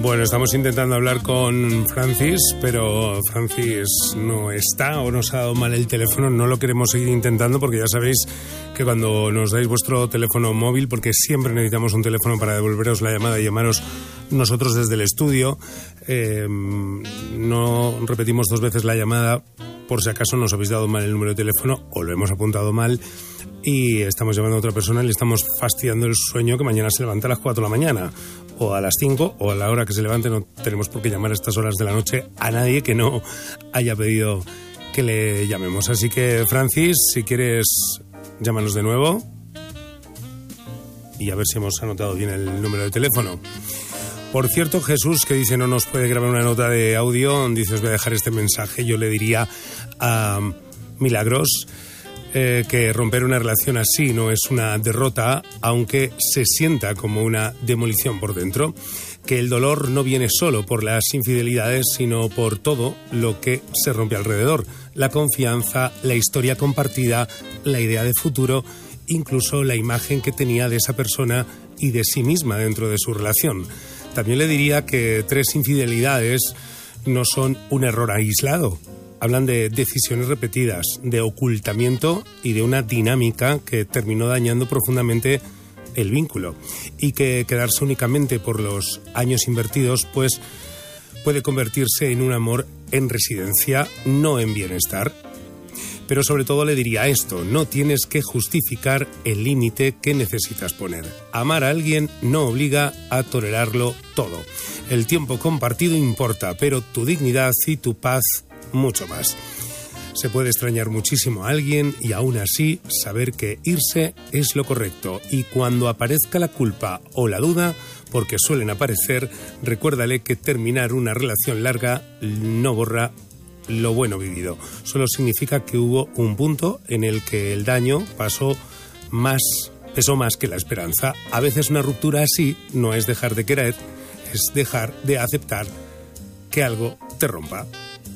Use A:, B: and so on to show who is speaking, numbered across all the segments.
A: Bueno, estamos intentando hablar con Francis, pero Francis no está o nos ha dado mal el teléfono. No lo queremos seguir intentando porque ya sabéis que cuando nos dais vuestro teléfono móvil, porque siempre necesitamos un teléfono para devolveros la llamada y llamaros nosotros desde el estudio, no repetimos 2 veces la llamada por si acaso nos habéis dado mal el número de teléfono o lo hemos apuntado mal y estamos llamando a otra persona y le estamos fastidiando el sueño, que mañana se levanta a las 4 de la mañana o a las 5 o a la hora que se levante. No tenemos por qué llamar a estas horas de la noche a nadie que no haya pedido que le llamemos. Así que, Francis, si quieres, llámanos de nuevo y a ver si hemos anotado bien el número de teléfono. Por cierto, Jesús, que dice no nos puede grabar una nota de audio, dice os voy a dejar este mensaje. Yo le diría a Milagros que romper una relación así no es una derrota, aunque se sienta como una demolición por dentro, que el dolor no viene solo por las infidelidades, sino por todo lo que se rompe alrededor, la confianza, la historia compartida, la idea de futuro, incluso la imagen que tenía de esa persona y de sí misma dentro de su relación. También le diría que 3 infidelidades no son un error aislado. Hablan de decisiones repetidas, de ocultamiento y de una dinámica que terminó dañando profundamente el vínculo. Y que quedarse únicamente por los años invertidos, pues puede convertirse en un amor en residencia, no en bienestar. Pero sobre todo le diría esto: no tienes que justificar el límite que necesitas poner. Amar a alguien no obliga a tolerarlo todo. El tiempo compartido importa, pero tu dignidad y tu paz mucho más. Se puede extrañar muchísimo a alguien y aún así saber que irse es lo correcto. Y cuando aparezca la culpa o la duda, porque suelen aparecer, recuérdale que terminar una relación larga no borra lo bueno vivido. Solo significa que hubo un punto en el que el daño pesó más que la esperanza. A veces una ruptura así no es dejar de querer, es dejar de aceptar que algo te rompa.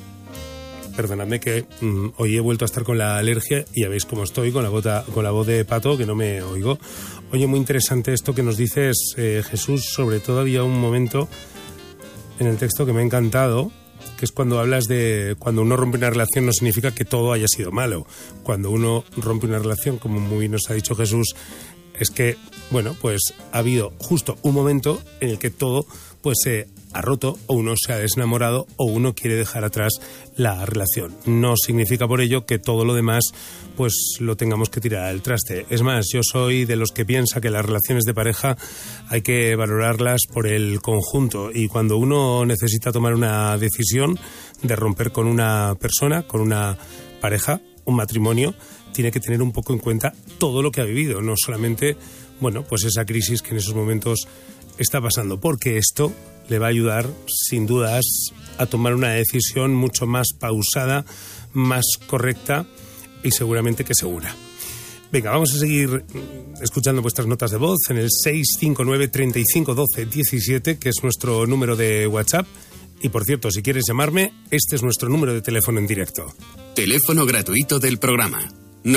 A: Perdonadme que hoy he vuelto a estar con la alergia y ya veis cómo estoy, con la voz de pato, que no me oigo. Oye, muy interesante esto que nos dices, Jesús. Sobre todo había un momento en el texto que me ha encantado, que es cuando hablas de cuando uno rompe una relación no significa que todo haya sido malo. Cuando uno rompe una relación, como muy bien nos ha dicho Jesús, es que, bueno, pues ha habido justo un momento en el que todo pues se ha roto, o uno se ha desenamorado, o uno quiere dejar atrás la relación. No significa por ello que todo lo demás pues lo tengamos que tirar al traste. Es más, yo soy de los que piensa que las relaciones de pareja hay que valorarlas por el conjunto, y cuando uno necesita tomar una decisión de romper con una persona, con una pareja, un matrimonio, tiene que tener un poco en cuenta todo lo que ha vivido, no solamente, bueno, pues esa crisis que en esos momentos está pasando, porque esto le va a ayudar, sin dudas, a tomar una decisión mucho más pausada, más correcta y seguramente que segura. Venga, vamos a seguir escuchando vuestras notas de voz en el 659 35 12 17, que es nuestro número de WhatsApp. Y por cierto, si quieres llamarme, este es nuestro número de teléfono en directo.
B: Teléfono gratuito del programa: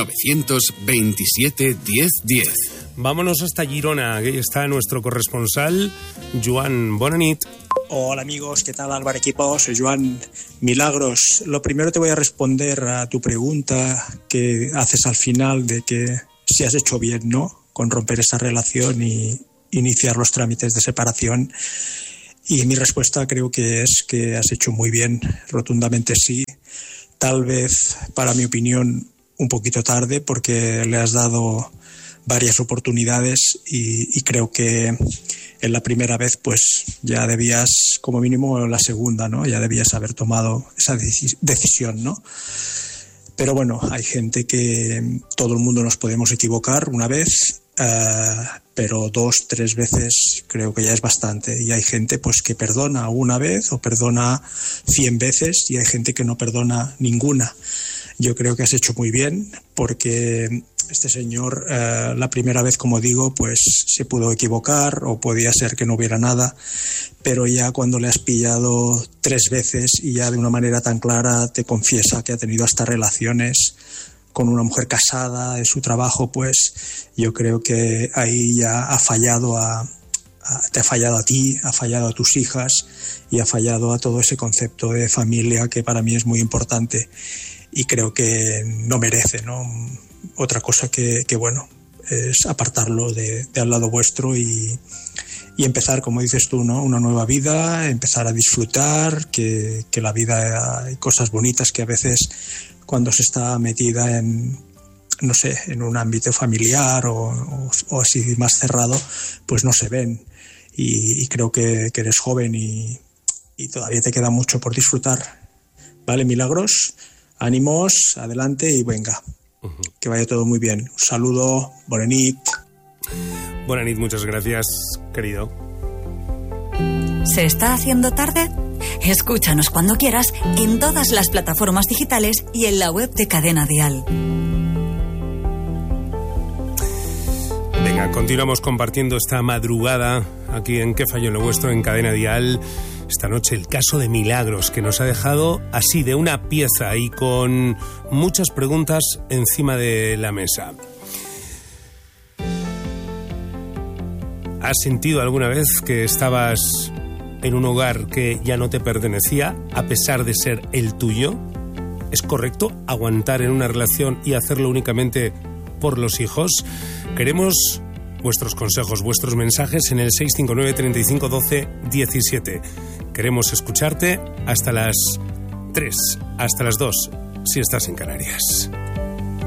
B: 927 10 10.
A: Vámonos hasta Girona, que está nuestro corresponsal, Joan. Bona nit.
C: Hola amigos, ¿qué tal, Álvaro Equipo? Soy Joan. Milagros, lo primero te voy a responder a tu pregunta que haces al final de que si has hecho bien, ¿no?, con romper esa relación y iniciar los trámites de separación. Y mi respuesta creo que es que has hecho muy bien, rotundamente sí. Tal vez, para mi opinión, un poquito tarde, porque le has dado varias oportunidades y creo que en la primera vez pues ya debías, como mínimo la segunda, ¿no?, ya debías haber tomado esa decisión, ¿no? Pero bueno, hay gente que todo el mundo nos podemos equivocar una vez, pero 2, 3 veces creo que ya es bastante. Y hay gente pues que perdona una vez o perdona 100 veces y hay gente que no perdona ninguna. Yo creo que has hecho muy bien, porque este señor la primera vez, como digo, pues se pudo equivocar o podía ser que no hubiera nada, pero ya cuando le has pillado 3 veces y ya de una manera tan clara te confiesa que ha tenido hasta relaciones con una mujer casada, de su trabajo, pues yo creo que ahí ya ha fallado a te ha fallado a ti, ha fallado a tus hijas y ha fallado a todo ese concepto de familia que para mí es muy importante y creo que no merece, ¿no? Otra cosa que bueno, es apartarlo de al lado vuestro y empezar, como dices tú, ¿no? Una nueva vida, empezar a disfrutar, que la vida hay cosas bonitas que a veces cuando se está metida en, no sé, en un ámbito familiar o así más cerrado, pues no se ven. Y creo que eres joven y todavía te queda mucho por disfrutar. ¿Vale, Milagros? Ánimos, adelante y venga. Que vaya todo muy bien. Un saludo, bona nit.
A: Bona nit, muchas gracias, querido.
D: ¿Se está haciendo tarde? Escúchanos cuando quieras en todas las plataformas digitales y en la web de Cadena Dial.
A: Venga, continuamos compartiendo esta madrugada aquí en ¿Qué falló en lo vuestro? En Cadena Dial. Esta noche el caso de Milagros, que nos ha dejado así de una pieza y con muchas preguntas encima de la mesa. ¿Has sentido alguna vez que estabas en un hogar que ya no te pertenecía, a pesar de ser el tuyo? ¿Es correcto aguantar en una relación y hacerlo únicamente por los hijos? Queremos vuestros consejos, vuestros mensajes en el 659 35 12 17. Queremos escucharte hasta las 3, hasta las 2, si estás en Canarias.